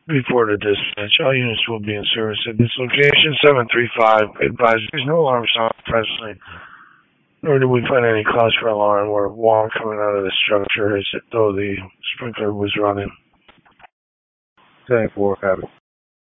Report to dispatch. All units will be in service at this location. 735. Advise there's no alarm sound presently, nor did we find any cause for alarm or water coming out of the structure as though the sprinkler was running. 10-4, copy.